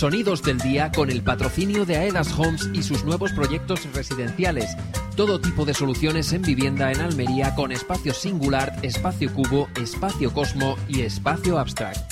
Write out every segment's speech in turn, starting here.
Sonidos del Día con el patrocinio de Aedas Homes y sus nuevos proyectos residenciales. Todo tipo de soluciones en vivienda en Almería con espacio singular, espacio cubo, espacio cosmo y espacio abstract.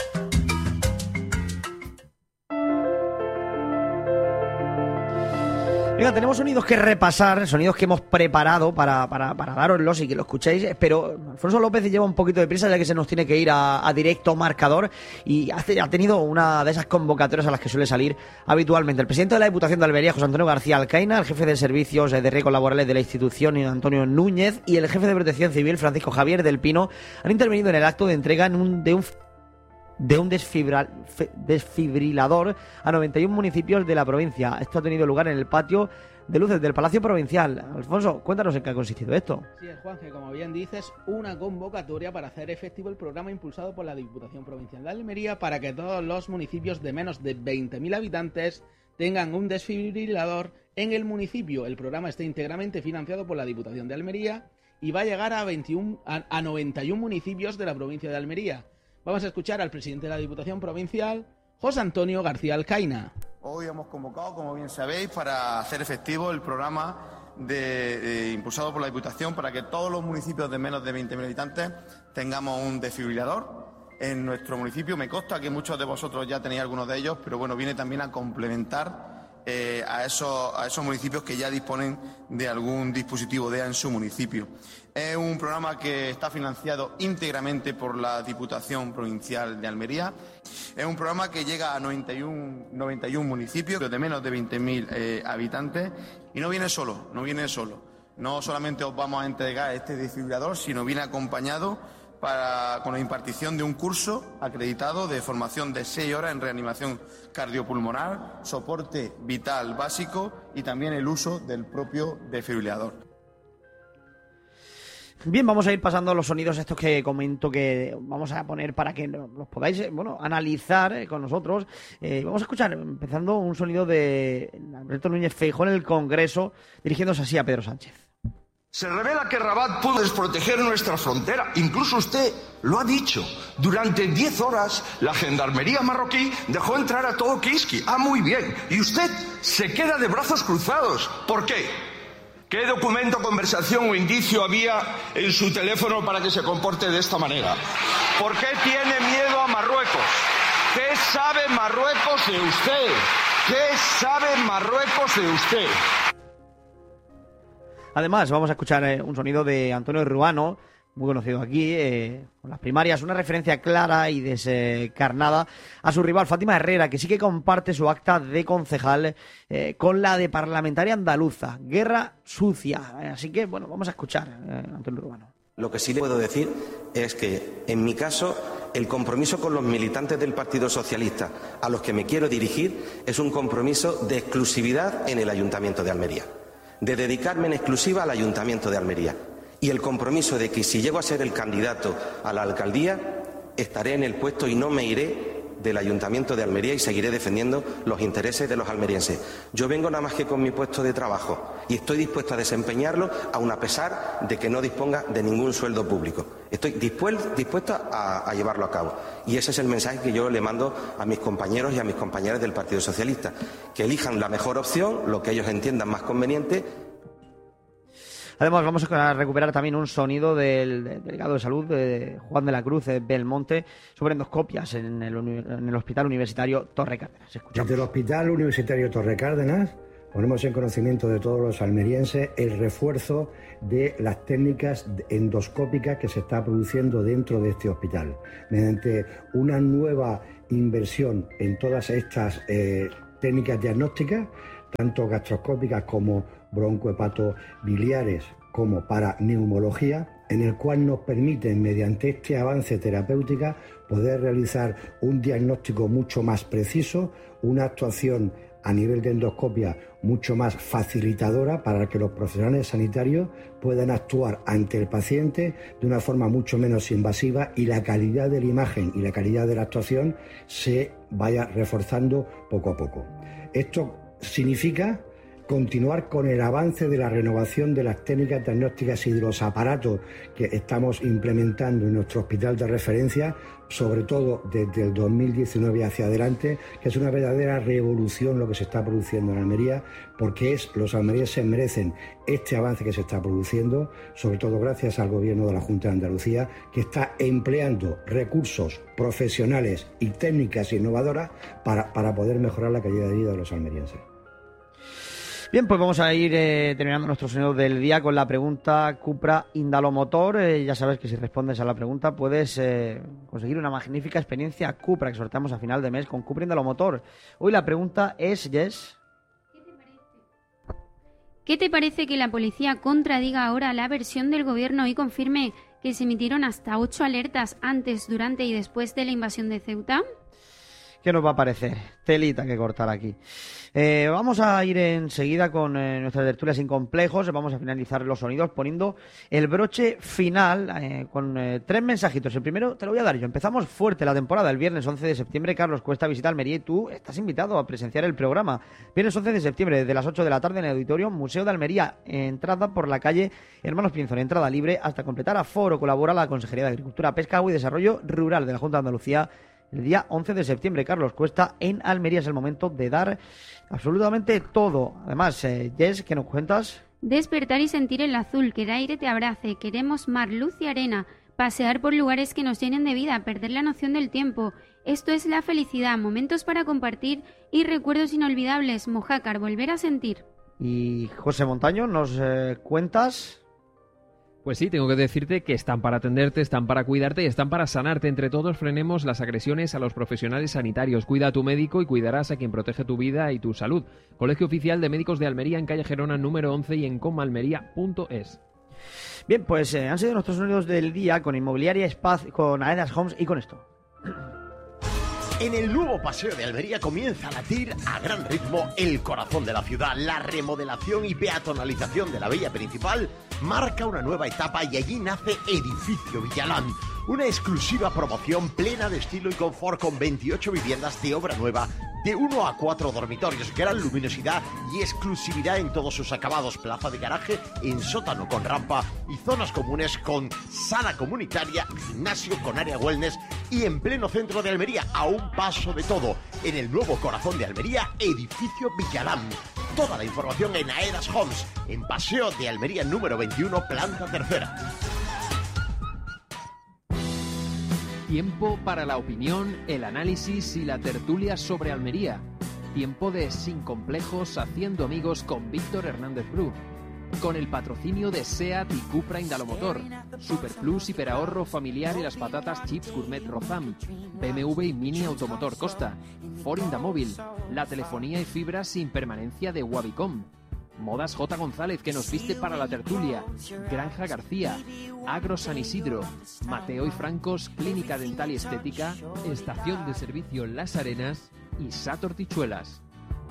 Venga, tenemos sonidos que repasar, sonidos que hemos preparado para daroslos y que lo escuchéis, pero Alfonso López lleva un poquito de prisa ya que se nos tiene que ir a directo marcador y ha tenido una de esas convocatorias a las que suele salir habitualmente. El presidente de la Diputación de Almería, José Antonio García Alcaina, el jefe de servicios de riesgos laborales de la institución, Antonio Núñez, y el jefe de Protección Civil, Francisco Javier del Pino, han intervenido en el acto de entrega de un desfibrilador a 91 municipios de la provincia. Esto ha tenido lugar en el patio de luces del Palacio Provincial. Alfonso, cuéntanos en qué ha consistido esto. Sí, Juan, que como bien dices, una convocatoria para hacer efectivo el programa impulsado por la Diputación Provincial de Almería para que todos los municipios de menos de 20.000 habitantes tengan un desfibrilador en el municipio. El programa está íntegramente financiado por la Diputación de Almería y va a llegar a 91 municipios de la provincia de Almería. Vamos a escuchar al presidente de la Diputación Provincial, José Antonio García Alcaina. Hoy hemos convocado, como bien sabéis, para hacer efectivo el programa impulsado por la Diputación para que todos los municipios de menos de 20.000 habitantes tengamos un desfibrilador. En nuestro municipio me consta que muchos de vosotros ya tenéis algunos de ellos, pero bueno, viene también a complementar a esos municipios que ya disponen de algún dispositivo DEA en su municipio. Es un programa que está financiado íntegramente por la Diputación Provincial de Almería. Es un programa que llega a 91 municipios de menos de 20.000 habitantes y no viene solo. No solamente os vamos a entregar este desfibrilador, sino viene acompañado con la impartición de un curso acreditado de formación de 6 horas en reanimación cardiopulmonar, soporte vital básico y también el uso del propio desfibrilador. Bien, vamos a ir pasando los sonidos estos que comento que vamos a poner para que los podáis analizar con nosotros. Vamos a escuchar, empezando, un sonido de Alberto Núñez Feijóo en el Congreso, dirigiéndose así a Pedro Sánchez. Se revela que Rabat pudo desproteger nuestra frontera. Incluso usted lo ha dicho. Durante 10 horas la gendarmería marroquí dejó entrar a todo Kiski. Ah, muy bien. Y usted se queda de brazos cruzados. ¿Por qué? ¿Qué documento, conversación o indicio había en su teléfono para que se comporte de esta manera? ¿Por qué tiene miedo a Marruecos? ¿Qué sabe Marruecos de usted? ¿Qué sabe Marruecos de usted? Además, vamos a escuchar un sonido de Antonio Ruano, muy conocido aquí, con las primarias, una referencia clara y descarnada a su rival Fátima Herrera, que sí que comparte su acta de concejal con la de parlamentaria andaluza. Guerra sucia. Así que, bueno, vamos a escuchar a Antonio Ruano. Lo que sí le puedo decir es que, en mi caso, el compromiso con los militantes del Partido Socialista a los que me quiero dirigir es un compromiso de exclusividad en el Ayuntamiento de Almería, de dedicarme en exclusiva al Ayuntamiento de Almería. Y el compromiso de que si llego a ser el candidato a la alcaldía, estaré en el puesto y no me iré del Ayuntamiento de Almería y seguiré defendiendo los intereses de los almerienses. Yo vengo nada más que con mi puesto de trabajo y estoy dispuesto a desempeñarlo aun a pesar de que no disponga de ningún sueldo público. Estoy dispuesto a llevarlo a cabo. Y ese es el mensaje que yo le mando a mis compañeros y a mis compañeras del Partido Socialista, que elijan la mejor opción, lo que ellos entiendan más conveniente. Además, vamos a recuperar también un sonido del delegado de salud, de Juan de la Cruz Belmonte, sobre endoscopias en el Hospital Universitario Torre Cárdenas. Escuchamos. Desde el Hospital Universitario Torre Cárdenas ponemos en conocimiento de todos los almerienses el refuerzo de las técnicas endoscópicas que se está produciendo dentro de este hospital, mediante una nueva inversión en todas estas técnicas diagnósticas, tanto gastroscópicas como broncohepatobiliares, como para neumología, en el cual nos permiten, mediante este avance terapéutica, poder realizar un diagnóstico mucho más preciso, una actuación a nivel de endoscopia mucho más facilitadora para que los profesionales sanitarios puedan actuar ante el paciente de una forma mucho menos invasiva y la calidad de la imagen y la calidad de la actuación se vaya reforzando poco a poco. Esto significa continuar con el avance de la renovación de las técnicas diagnósticas y de los aparatos que estamos implementando en nuestro hospital de referencia, sobre todo desde el 2019 hacia adelante, que es una verdadera revolución lo que se está produciendo en Almería, porque los almerienses merecen este avance que se está produciendo, sobre todo gracias al Gobierno de la Junta de Andalucía, que está empleando recursos profesionales y técnicas innovadoras para poder mejorar la calidad de vida de los almerienses. Bien, pues vamos a ir terminando nuestro sonido del día con la pregunta Cupra Indalomotor. Ya sabes que si respondes a la pregunta puedes conseguir una magnífica experiencia Cupra que sorteamos a final de mes con Cupra Indalomotor. Hoy la pregunta es, Jess. ¿Qué te parece que la policía contradiga ahora la versión del gobierno y confirme que se emitieron hasta 8 alertas antes, durante y después de la invasión de Ceuta? ¿Qué nos va a parecer? Telita que cortar aquí. Vamos a ir enseguida con nuestras tertulias sin complejos. Vamos a finalizar los sonidos poniendo el broche final con 3 mensajitos. El primero te lo voy a dar yo. Empezamos fuerte la temporada. El viernes 11 de septiembre Carlos Cuesta visita Almería y tú estás invitado a presenciar el programa. Viernes 11 de septiembre desde las 8 de la tarde en el Auditorio Museo de Almería. Entrada por la calle Hermanos Pinzón. Entrada libre hasta completar aforo. Colabora la Consejería de Agricultura, Pesca, Agua y Desarrollo Rural de la Junta de Andalucía. El día 11 de septiembre, Carlos Cuesta, en Almería. Es el momento de dar absolutamente todo. Además, Jess, ¿qué nos cuentas? Despertar y sentir el azul, que el aire te abrace. Queremos mar, luz y arena. Pasear por lugares que nos llenen de vida, perder la noción del tiempo. Esto es la felicidad, momentos para compartir y recuerdos inolvidables. Mojácar, volver a sentir. Y José Montaño, ¿nos cuentas? Pues sí, tengo que decirte que están para atenderte, están para cuidarte y están para sanarte. Entre todos frenemos las agresiones a los profesionales sanitarios. Cuida a tu médico y cuidarás a quien protege tu vida y tu salud. Colegio Oficial de Médicos de Almería en calle Gerona número 11 y en comalmería.es. Bien, pues han sido nuestros sonidos del día con Inmobiliaria Espacio, con Aedas Homes y con esto. En el nuevo Paseo de Almería comienza a latir a gran ritmo el corazón de la ciudad. La remodelación y peatonalización de la vía principal marca una nueva etapa y allí nace Edificio Villalán, una exclusiva promoción plena de estilo y confort con 28 viviendas de obra nueva de 1 a 4 dormitorios, gran luminosidad y exclusividad en todos sus acabados, plaza de garaje en sótano con rampa y zonas comunes con sala comunitaria, gimnasio con área wellness y en pleno centro de Almería, a un paso de todo, en el nuevo corazón de Almería, Edificio Villalán. Toda la información en Aedas Homes, en Paseo de Almería número 21, planta tercera. Tiempo para la opinión, el análisis y la tertulia sobre Almería. Tiempo de Sin Complejos, haciendo amigos con Víctor Hernández Bru. Con el patrocinio de SEAT y Cupra Indalomotor, Superplus Hiperahorro Familiar y las patatas Chips Gourmet Rozam, BMW y Mini Automotor Costa, Ford Indamóvil, la telefonía y fibra sin permanencia de Wabicom, Modas J. González, que nos viste para la tertulia, Granja García, Agro San Isidro, Mateo y Francos, Clínica Dental y Estética, Estación de Servicio Las Arenas y Sator Tichuelas.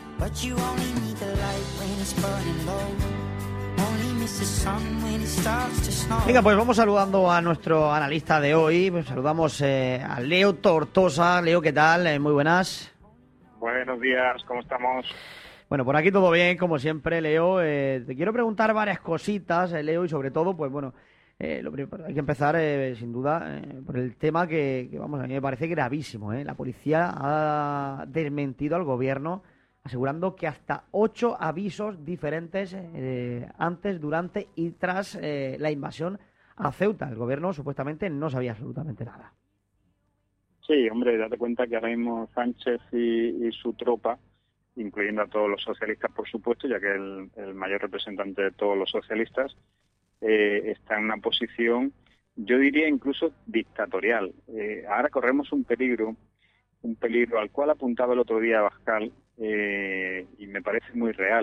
Venga, pues vamos saludando a nuestro analista de hoy. Pues saludamos a Leo Tortosa. Leo, ¿qué tal? Muy buenas. Buenos días, ¿cómo estamos? Bueno, por aquí todo bien, como siempre, Leo. Te quiero preguntar varias cositas, Leo, y sobre todo, pues bueno, lo primero, hay que empezar, sin duda, por el tema que, vamos, a mí me parece gravísimo. La policía ha desmentido al gobierno asegurando que hasta 8 avisos diferentes antes, durante y tras la invasión a Ceuta. El gobierno supuestamente no sabía absolutamente nada. Sí, hombre, date cuenta que ahora mismo Sánchez y su tropa, incluyendo a todos los socialistas, por supuesto, ya que el mayor representante de todos los socialistas, está en una posición, yo diría incluso dictatorial. Ahora corremos un peligro al cual apuntaba el otro día Abascal, y me parece muy real.